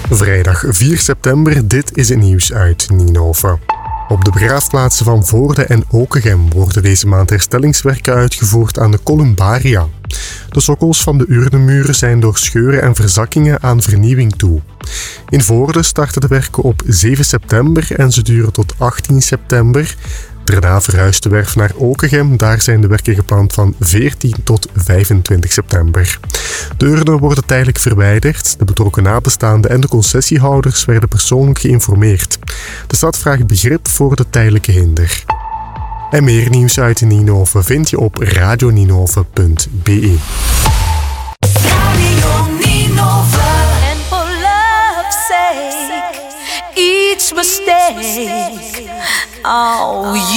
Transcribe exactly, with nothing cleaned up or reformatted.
Vrijdag vier september, dit is het nieuws uit Ninove. Op de begraafplaatsen van Voorde en Okegem worden deze maand herstellingswerken uitgevoerd aan de columbaria. De sokkels van de urnenmuren zijn door scheuren en verzakkingen aan vernieuwing toe. In Voorde starten de werken op zeven september en ze duren tot achttien september. Daarna verhuist de werf naar Okegem, daar zijn de werken gepland van veertien tot vijfentwintig september. De urnen worden tijdelijk verwijderd, de betrokken nabestaanden en de concessiehouders werden persoonlijk geïnformeerd. De stad vraagt begrip voor de tijdelijke hinder. En meer nieuws uit Ninove vind je op radio ninove punt b e. Radio Ninove. And for love's sake, each mistake, oh,